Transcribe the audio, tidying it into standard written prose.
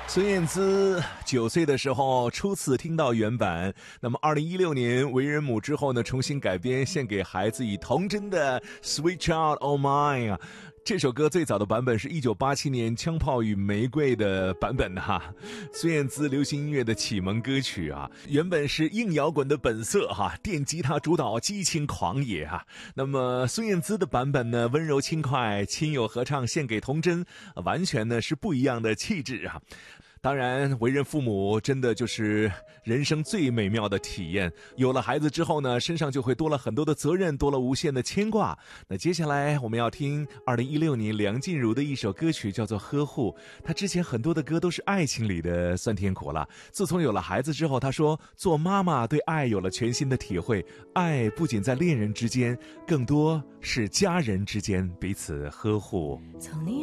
孙燕姿9岁的时候初次听到原版，那么2016年为人母之后呢，重新改编献给孩子以童真的 Sweet Child O' Mine 啊。这首歌最早的版本是1987年枪炮与玫瑰的版本哈，孙燕姿流行音乐的启蒙歌曲啊，原本是硬摇滚的本色哈，电吉他主导激情狂野哈。那么孙燕姿的版本呢，温柔轻快，亲友合唱献给童真，完全呢是不一样的气质啊。当然，为人父母真的就是人生最美妙的体验。有了孩子之后呢，身上就会多了很多的责任，多了无限的牵挂。那接下来我们要听2016年梁静茹的一首歌曲，叫做《呵护》。她之前很多的歌都是爱情里的酸甜苦辣。自从有了孩子之后，她说做妈妈对爱有了全新的体会。爱不仅在恋人之间，更多是家人之间彼此呵护。